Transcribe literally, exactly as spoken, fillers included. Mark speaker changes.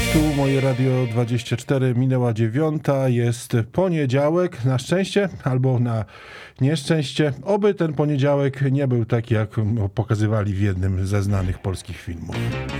Speaker 1: Tu moje Radio dwadzieścia cztery, minęła dziewiąta, jest poniedziałek, na szczęście albo na nieszczęście. Oby ten poniedziałek nie był taki, jak pokazywali w jednym ze znanych polskich filmów.